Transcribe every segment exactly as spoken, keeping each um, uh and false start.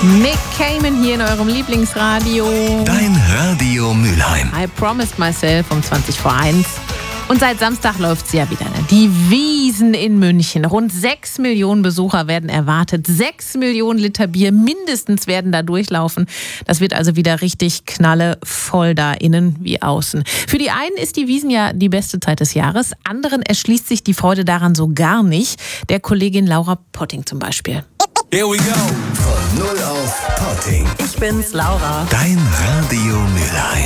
Nick Cayman hier in eurem Lieblingsradio. Dein Radio Mülheim. I Promised Myself um zwanzig vor eins. Und seit Samstag läuft sie ja wieder. Ne? Die Wiesn in München. Rund sechs Millionen Besucher werden erwartet. sechs Millionen Liter Bier mindestens werden da durchlaufen. Das wird also wieder richtig knallevoll da innen wie außen. Für die einen ist die Wiesn ja die beste Zeit des Jahres. Anderen erschließt sich die Freude daran so gar nicht. Der Kollegin Laura Potting zum Beispiel. Here we go. Von null auf Potting. Ich bin's, Laura. Dein Radio Mülheim.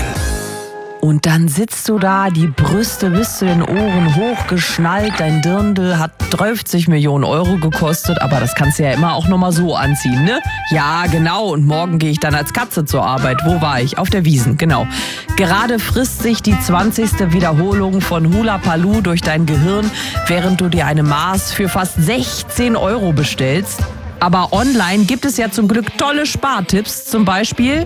Und dann sitzt du da, die Brüste bis zu den Ohren hochgeschnallt, dein Dirndl hat dreißig Millionen Euro gekostet, aber das kannst du ja immer auch nochmal so anziehen, ne? Ja, genau, und morgen gehe ich dann als Katze zur Arbeit. Wo war ich? Auf der Wiesn, genau. Gerade frisst sich die zwanzigste Wiederholung von Hula Paloo durch dein Gehirn, während du dir eine Maß für fast sechzehn Euro bestellst. Aber online gibt es ja zum Glück tolle Spartipps. Zum Beispiel,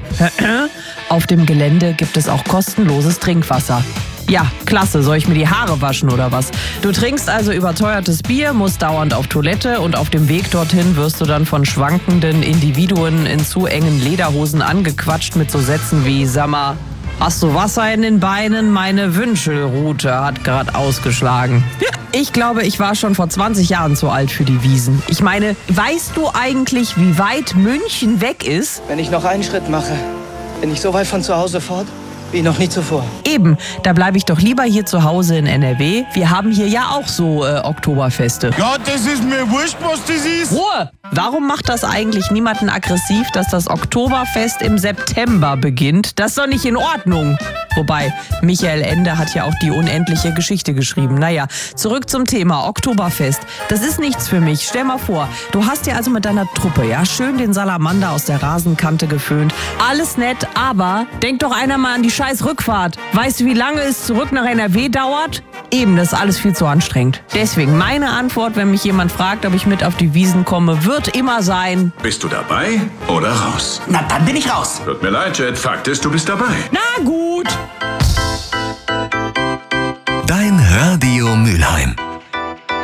auf dem Gelände gibt es auch kostenloses Trinkwasser. Ja, klasse. Soll ich mir die Haare waschen oder was? Du trinkst also überteuertes Bier, musst dauernd auf Toilette und auf dem Weg dorthin wirst du dann von schwankenden Individuen in zu engen Lederhosen angequatscht mit so Sätzen wie, sag mal, hast du Wasser in den Beinen? Meine Wünschelrute hat gerade ausgeschlagen. Ich glaube, ich war schon vor zwanzig Jahren zu alt für die Wiesn. Ich meine, weißt du eigentlich, wie weit München weg ist? Wenn ich noch einen Schritt mache, bin ich so weit von zu Hause fort wie noch nie zuvor. Eben, da bleibe ich doch lieber hier zu Hause in N R W. Wir haben hier ja auch so äh, Oktoberfeste. Ja, das ist mir wurscht, was das ist. Ruhe! Warum macht das eigentlich niemanden aggressiv, dass das Oktoberfest im September beginnt? Das ist doch nicht in Ordnung. Wobei, Michael Ende hat ja auch die unendliche Geschichte geschrieben. Naja, zurück zum Thema Oktoberfest. Das ist nichts für mich. Stell mal vor, du hast dir also mit deiner Truppe, ja, schön den Salamander aus der Rasenkante geföhnt. Alles nett, aber denk doch einer mal an die scheiß Rückfahrt. Weißt du, wie lange es zurück nach N R W dauert? Eben, das ist alles viel zu anstrengend. Deswegen meine Antwort, wenn mich jemand fragt, ob ich mit auf die Wiesn komme, wird immer sein: Bist du dabei oder raus? Na, dann bin ich raus. Tut mir leid, Jet. Fakt ist, du bist dabei. Na gut.